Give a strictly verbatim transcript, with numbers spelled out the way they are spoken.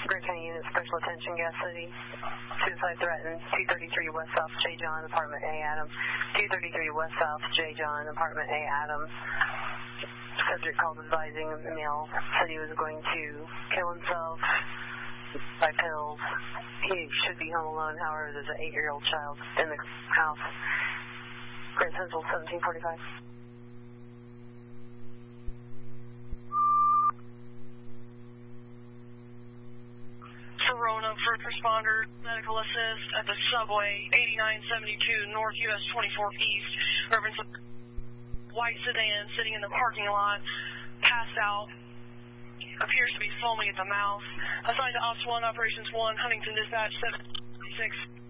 Grant County Unit Special Attention, Gas City. Suicide threatened. two thirty-three West South J. John, Apartment A, Adam. two thirty-three West South J. John, Apartment A, Adam. Subject called advising the male said he was going to kill himself by pills. He should be home alone, however, there's an eight-year-old child in the house. Grant Central, seventeen forty-five. Roanoke first responder, medical assist at the subway, eighty-nine seventy-two North U S twenty-four East. Reference white sedan sitting in the parking lot, passed out, appears to be foaming at the mouth. Assigned to Ops one, Operations one, Huntington Dispatch seven six.